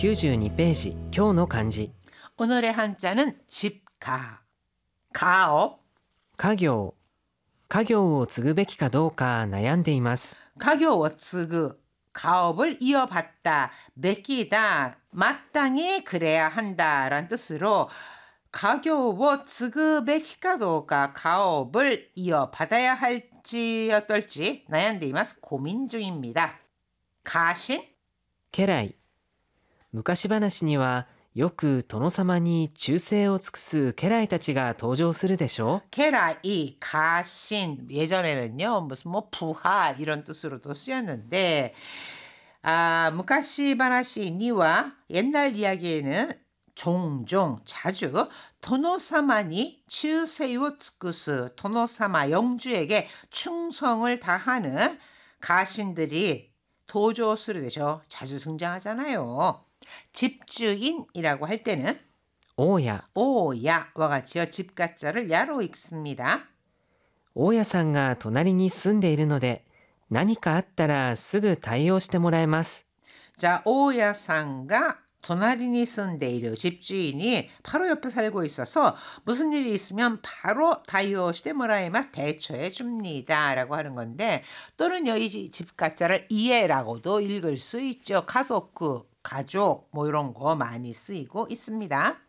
92ページ、今日の漢字。 오늘의 한자는 집가, 가업, 家業。家業を継ぐべきかどうか悩んでいます。 가교워츠그, 가업을 이어받다, 맡기다, 마땅히 그래야 한다라는 뜻으로 가교워츠그 맡기까도가 가업을 이어받아야 할지 어떨지 나얀데이마스 고민 중입니다. 가신? 家来。昔話にはよく殿様に忠誠を尽くす家来たちが登場するでしょう。 게라이, 가신, 예전에는요, 무슨 뭐 부하 이런 뜻으로도 쓰였는데, 무카시 바나시니와 옛날 이야기에는 종종 자주 토노사마니 츠세요 츠쿠스, 토노사마 영주에게 충성을 다하는 가신들이 도조스르되죠. 자주 등장하잖아요. 집주인이라고 할 때는 大家。 오야와 같이요. 집가자를 야로 읽습니다. 大家さんが隣に住んでいるので何かあったらすぐ対応してもらえます。 자, 오야상가 도나리니 쓴데이르 집주인이 바로 옆에 살고 있어서 무슨 일이 있으면 바로 다이오시데모라에마 대처해 줍니다 라고 하는 건데, 또는요 이 집가자를 이에라고도 읽을 수 있죠. 가족 뭐 이런 거 많이 쓰이고 있습니다.